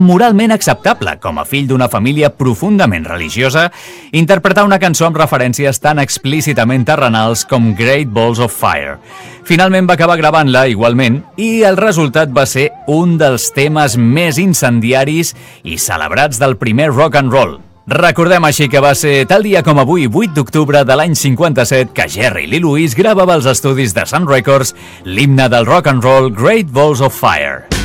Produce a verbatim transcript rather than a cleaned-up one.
moralment acceptable, com a fill d'una família profundament religiosa, interpretar una cançó amb referències tan explícitament terrenals com Great Balls of Fire. Finalment va acabar gravant-la igualment i el resultat va ser un dels temes més incendiaris i celebrats del primer rock and roll. Recordem així que va ser tal dia com avui, vuit d'octubre de l'any cinquanta-set, que Jerry Lee Lewis gravava als estudis de Sun Records l'himne del rock and roll Great Balls of Fire.